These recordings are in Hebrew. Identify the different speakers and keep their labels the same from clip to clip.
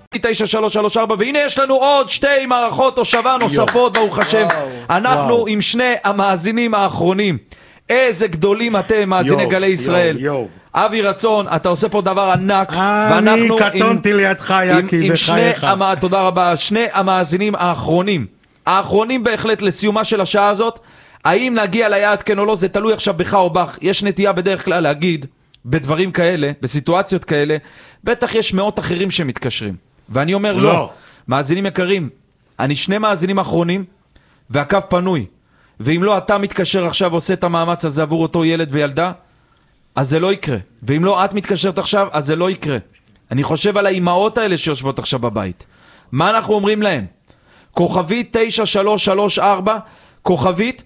Speaker 1: 9334, והנה יש לנו עוד שתי מערכות תושבה נוספות, ברוך השם. אנחנו עם שני המאזינים האחרונים. איזה גדולים אתם, מאזיני גלי ישראל. אבי רצון, אתה עושה פה דבר ענק,
Speaker 2: אני קטונתי לידך, יקי, בחייך.
Speaker 1: תודה רבה. שני המאזינים האחרונים בהחלט לסיומה של השעה הזאת. האם נגיע ליעד כן או לא, זה תלוי עכשיו בך או בך. יש נטייה בדרך כלל להגיד בדברים כאלה, בסיטואציות כאלה, בטח יש מאות אחרים שמתקשרים. ואני אומר לא. מאזינים יקרים, אני שני מאזינים אחרונים, והקו פנוי. ואם לא אתה מתקשר עכשיו ועושה את המאמץ הזה עבור אותו ילד וילדה, אז זה לא יקרה. ואם לא את מתקשרת עכשיו, אז זה לא יקרה. אני חושב על האימהות האלה שיושבות עכשיו בבית. מה אנחנו אומרים להם? כוכבית 9334, כוכבית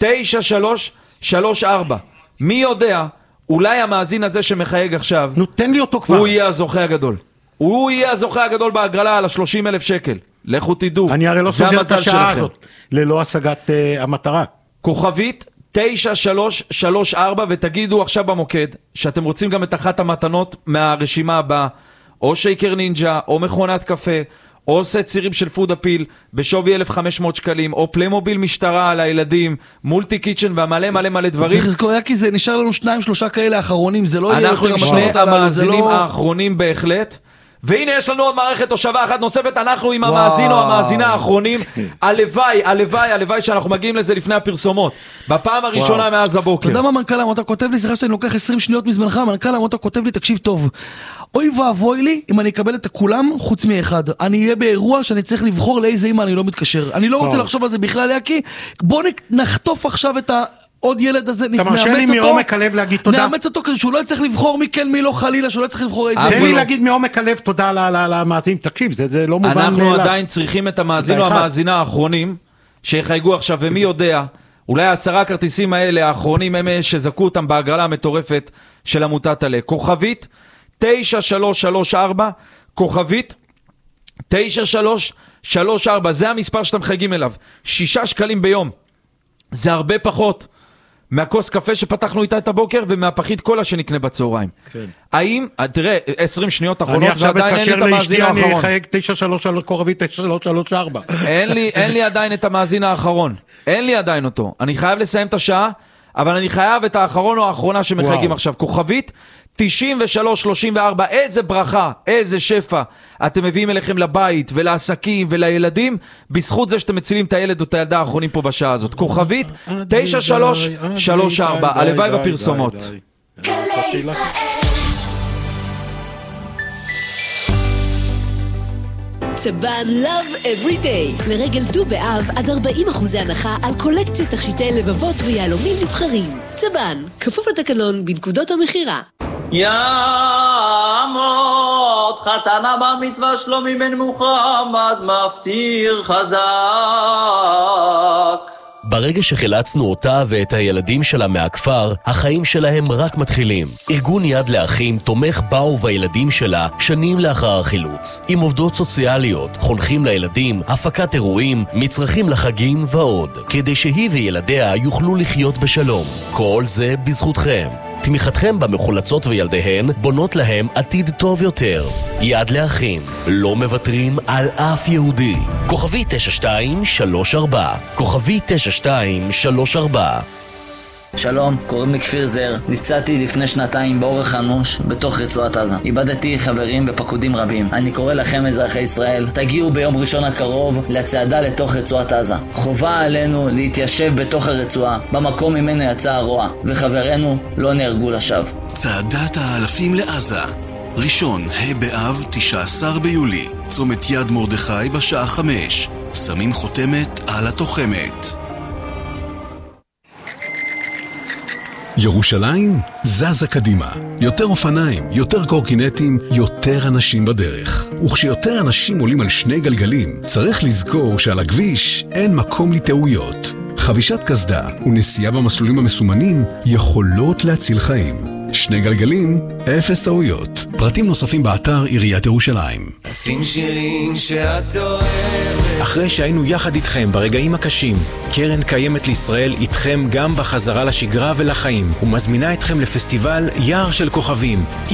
Speaker 1: 9334. מי יודע, אולי המאזין הזה שמחייג עכשיו,
Speaker 2: תן לי אותו כבר.
Speaker 1: הוא יהיה הזוכה הגדול. הוא יהיה הזוכה הגדול בהגרלה על ה-30,000 שקל. לכו תדעו.
Speaker 2: אני הרי לא סוגר את השעה הזאת, ללא השגת המטרה.
Speaker 1: כוכבית 9334, ותגידו עכשיו במוקד, שאתם רוצים גם את אחת המתנות מהרשימה הבאה, או שייקר נינג'ה, או מכונת קפה, או סט צירים של פוד אפיל, בשווי 1,500 שקלים, או פליימוביל משטרה על הילדים, מולטי קיצ'ן והמלא מלא מלא דברים.
Speaker 3: צריך לזכור, כי זה נשאר לנו 2-3 כאלה האחרונים, זה לא יהיה
Speaker 1: יותר משני המאזינים האחרונים בהחלט. והנה יש לנו עוד מערכת תושבה אחת נוספת, אנחנו עם המאזין או המאזינה האחרונים. הלוואי שאנחנו מגיעים לזה לפני הפרסומות, בפעם הראשונה מאז הבוקר.
Speaker 3: אתה יודע מה מנכ"ל המוטה כותב לי? סליחה שאני לוקח 20 שניות מזמנך. מנכ"ל המוטה כותב לי, תקשיב טוב, אוי ואבוי לי אם אני אקבל את הכולם חוץ מאחד. אני אהיה באירוע שאני צריך לבחור לאיזה אמא אני לא מתקשר. אני לא רוצה לחשוב על זה בכלל, יקי. בוא נחטוף עכשיו את עוד ילד הזה,
Speaker 2: אתה מרשה לי מעומק הלב להגיד תודה.
Speaker 3: נאמץ אותו כדי שהוא לא יצטרך לבחור מכן מי לא חלילה, שהוא לא יצטרך לבחור איזה.
Speaker 2: תן לי להגיד מעומק הלב תודה למאזין. תקשיב, זה לא מובן מאליו.
Speaker 1: אנחנו עדיין צריכים את המאזין או המאזינה האחרונים שיחייגו עכשיו, ומי יודע, אולי 10 הכרטיסים האלה האחרונים הם שזקו אותם בהגרלה המטורפת של עמותת עלה. כוכבית 9334, כוכבית 9334, זה המספר שאתם חייגים אליו. 6 שקלים ביום, זה הרבה פחות מהכוס קפה שפתחנו איתה את הבוקר ומהפחית קולה שנקנה בצהריים. כן. האם, תראה, 20 שניות אחרונות ועדיין אין לי את המאזין האחרון.
Speaker 2: אני אחייג 933 כוכבית 9334.
Speaker 1: אין לי עדיין את המאזין האחרון. אין לי עדיין אותו. אני חייב לסיים את השעה, אבל אני חייב את האחרון או האחרונה שמחייגים עכשיו. כוכבית 9334, איזה ברכה, איזה שפע אתם מביאים אליכם לבית ולעסקים ולילדים, בזכות זה שאתם מצילים את הילד או את הילדה האחרונים פה בשעה הזאת. כוכבית 9334, הלוואי בפרסומות.
Speaker 4: צבן Love Every Day לרגל ט"ו באב עד 40% הנחה על קולקציית תכשיטי לבבות ויהלומים נבחרים. צבן, כפוף לתקנון בנקודות המחירה.
Speaker 5: יעמוד חתנה במטווה שלומי בן מוחמד מפטיר חזק.
Speaker 6: ברגע שחילצנו אותה ואת הילדים שלה מהכפר, החיים שלהם רק מתחילים. ארגון יד לאחים תומך בה ובילדים שלה שנים לאחר החילוץ. עם עובדות סוציאליות, חונכים לילדים, הפקת אירועים, מצרכים לחגים ועוד. כדי שהיא וילדיה יוכלו לחיות בשלום. כל זה בזכותכם. תמיכתכם במחולצות וילדיהן בונות להם עתיד טוב יותר. יד לאחים, לא מוותרים על אף יהודי. כוכבי 9234, כוכבי 9234.
Speaker 7: שלום, קוראים לי כפיר זר. נפצעתי לפני 2 באורח אנוש בתוך רצועת עזה. איבדתי חברים בפקודים רבים. אני קורא לכם אזרחי ישראל, תגיעו ביום ראשון הקרוב לצעדה לתוך רצועת עזה. חובה עלינו להתיישב בתוך הרצועה, במקום ממנו יצא הרוע, וחברינו לא נהרגו לשווא.
Speaker 8: צעדת האלפים לעזה, ראשון, ה' באב, 19 ביולי, צומת יד מרדכי בשעה 5. שמים חותמת על התוחמת.
Speaker 9: ירושלים זזה קדימה. יותר אופניים, יותר קורקינטים, יותר אנשים בדרך. וכשיותר אנשים עולים על 2 גלגלים, צריך לזכור שעל הכביש אין מקום לטעויות. חבישת קסדה ונסיעה במסלולים המסומנים יכולות להציל חיים. 2 גלגלים, 0 טעויות. פרטים נוספים באתר עיריית ירושלים.
Speaker 10: שים שירים שאת אוהבת.
Speaker 11: אחרי שהיינו יחד איתכם ברגעים הקשים, קרן קיימת לישראל איתכם גם בחזרה לשגרה ולחיים, ומזמינה אתכם לפסטיבל יער של כוכבים.